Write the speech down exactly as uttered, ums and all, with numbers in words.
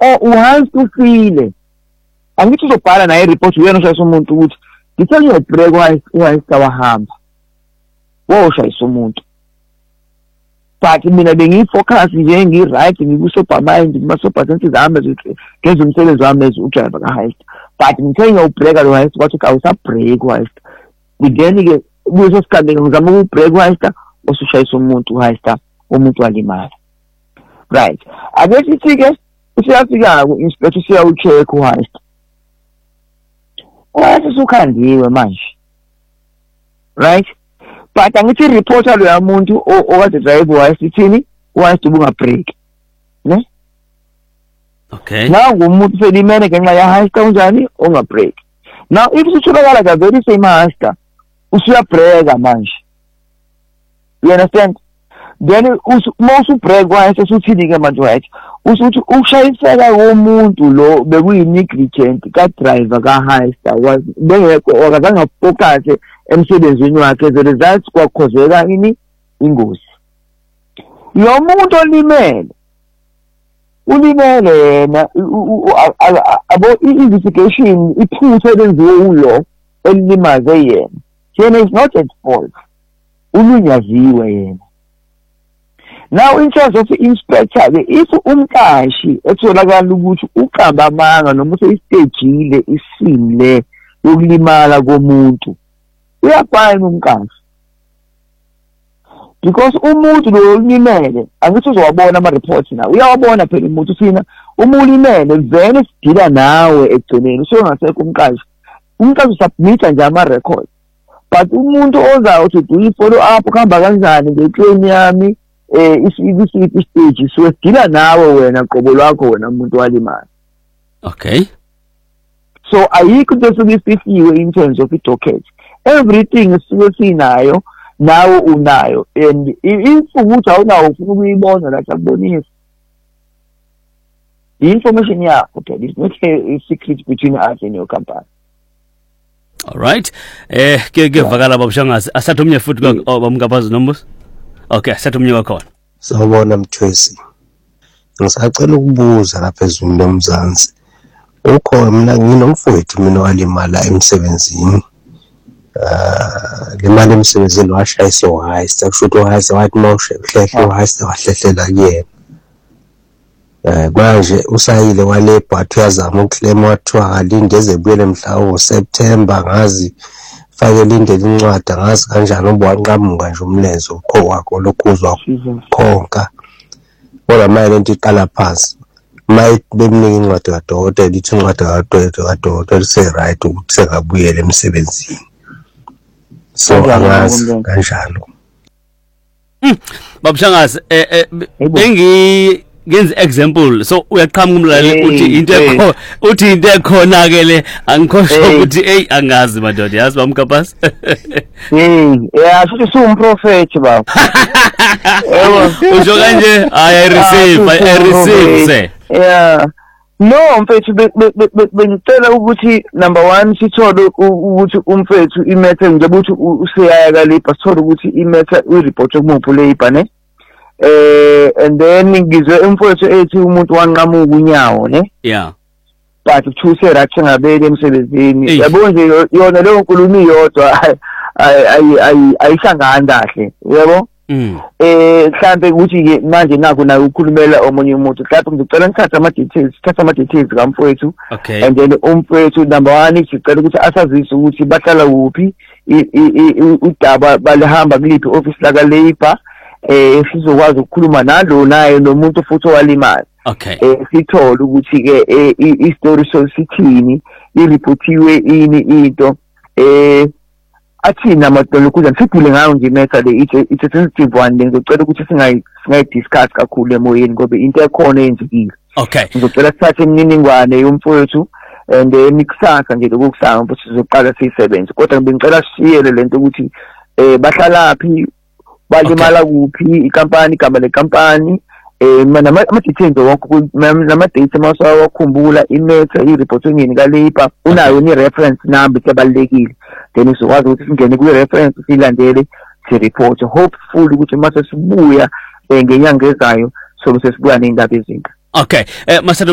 or uhansi ufile angithi uzobhala naye report uyena ushayisa umuntu ukuthi ngithe ngiyobreak wayisa wahamba woshayisa umuntu but mina bengifocus nje ngiright ngikusopa mind ngimasopa senthi zihambe ngenza umsebenzi wami as udriver kaHeist but ngithe ngiyobreak lo Heist wathi awusabreak Heist then ke kuzo sikade ngizama ukubreak Heist usushayisa umuntu Heist umuntu walimala right ake sithi ke usiyafika ku inspector siya ucheck Heist What's ukhandiwe manje right but angithi reporter lo yamuntu okade driver wayesithini wayesibunga break ne okay now umuntu selimene ngenxa ya Heist kanjani onga break now if usitholakala ka very same Heist usuya break manje you understand then usu break wayese suthini ke manje wathi usuthi ushayisela womuntu lo bekuyinegligent ka driver ka Heist was bengekho okazange focus emsebenzini wakhe the results kwakhozeka ini ingozi lo muntu olimele ulimele yena abo investigation iphutha lenziwe ulo elimaze yena yena is not at fault ulunyaziwe yena. Now in terms of inspector if umqashi etholakala ukuthi uqamba amanga noma useyistagile isile yokulimala komuntu uyabhayina umqashi because umuntu lo ulimele angithi uzowabona ama reports na uyawabona phela umuntu sina umulimele vele sidila nawe egcineni so ngasekho umqashi umqashi usubmit nje ama records but umuntu ozawuthi do you follow up kuhamba kanjani ngeclaim yami eh isibisi stage so sidila nawe wena qobo lwakho wena umuntu walimala. Okay, so ayikho into esibisiwe in terms of docket everything sisuke sinayo nawe unayo and if ukuthi awunawo ufuna ukuyibona la sakubonisa information yakho okay it's not a secret between us and your company. All right, eh ke ke vakala babushangazi asathi umnye futhi bamkabazi nombos. Okay, asathi umnye wakho. Sawubona Mthwesi, ngisacela ukubuza lapha ezweni lomzansi ukho mina nginomfowethu mina walimala emsebenzini ah limala emsebenzini washayisa uHeist akusho ukuthi uHeist wathi mawushe hlehle uHeist wahlehlela kuyena eh manje usayile walebha uyazama ukuclaim wathiwa alinde ezebuyele mhla ngoSeptember ngazi fake lindele incwadi ngazi kanjani obuwanqamuka nje umlenze ukho wakho lokuzwa khonka kodwa manje into iqala phansi maye bemningi incwadi kadokotela lithi incwadi kadokotela say right ukuthi sekabuyele emsebenzini so angazi kanjalo. Babushangazi eh bengi ngenza example so uyaqhamuka umlaleli uthi into ekho uthi into ekhona ke le angikhosho ukuthi hey angazi madoda yazi bamkapasi hey yeah futhi sumprofeti baba yebo usho kanje I receive I receive say yeah no mfethu bengicela ukuthi number one sithole ukuthi umfethu imethe njengoba uthi useyaya lapha sithole ukuthi imethe uyireport kumuphi lapha ne eh and then ngizwe umfowethu ethi umuntu wanqamuka unyawo ne yeah but thuse rathi ngabele emsebenzini yabo nje yona leyo nkulumo iyodwa ay ay ayihlangani kahle yabo eh mhlambe ukuthi ke manje naku nayo ukukhulumela omunye umuntu mhlawumbe ngicela ngithathe ama details thatha ama details kamfowethu and then umfowethu number one ngicela ukuthi asazise ukuthi bahlala kuphi udaba balihamba kuliphi office la ka labor eh sizokwazi ukukhuluma nalo naye nomuntu futhi owalimala. Okay, eh sithola ukuthi ke i story so sithini ireportiwe ini into eh athina madolo kuze sibhule ngayo nje meta le it's a sensitive one ngicela ukuthi singayi singayi discuss kakhulu emoyeni ngoba into ekhona enzikile. Okay, ngicela sithathe imininingwane yomfowethu and then kusasa nje lokusanga futhi sizoqala siyisebenze kodwa ngicela sishiyele lento ukuthi eh bahlalaphi balimala kuphi ikampani igama lekampani eh nama ama details wonke nama data masawa wakhumbula imetha ireport ngini ka labor unayo ni reference number ebalekile then sizokwazi ukuthi singene ku reference silandele si report hopefully ukuthi mase sibuya ngenyanga ezayo sobe sesibuya nezindaba ezinhle. Okay, eh